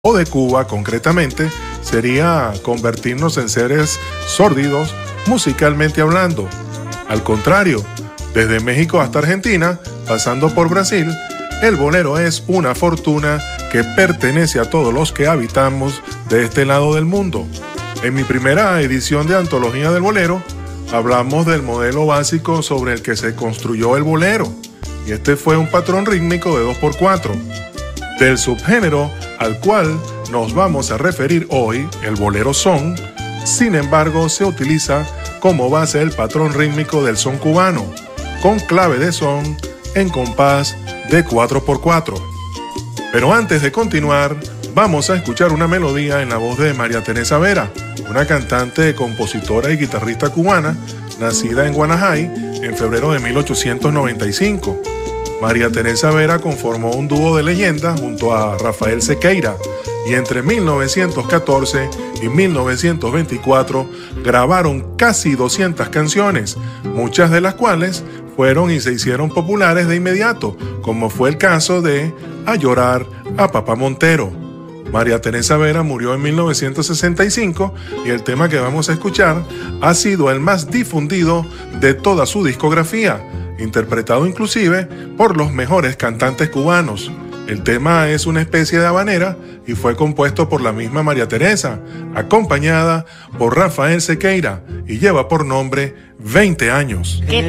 o de Cuba concretamente, sería convertirnos en seres sórdidos musicalmente hablando. Al contrario, desde México hasta Argentina, pasando por Brasil, el bolero es una fortuna que pertenece a todos los que habitamos de este lado del mundo. En mi primera edición de Antología del Bolero, hablamos del modelo básico sobre el que se construyó el bolero, y este fue un patrón rítmico de 2x4. Del subgénero al cual nos vamos a referir hoy, el bolero son, sin embargo, se utiliza como base el patrón rítmico del son cubano, con clave de son en compás de 4x4. Pero antes de continuar, vamos a escuchar una melodía en la voz de María Teresa Vera, una cantante, compositora y guitarrista cubana, nacida en Guanajay en febrero de 1895. María Teresa Vera conformó un dúo de leyenda junto a Rafael Sequeira y entre 1914 y 1924 grabaron casi 200 canciones, muchas de las cuales fueron y se hicieron populares de inmediato, como fue el caso de A llorar a Papá Montero. María Teresa Vera murió en 1965 y el tema que vamos a escuchar ha sido el más difundido de toda su discografía, interpretado inclusive por los mejores cantantes cubanos. El tema es una especie de habanera y fue compuesto por la misma María Teresa, acompañada por Rafael Sequeira, y lleva por nombre 20 años. Que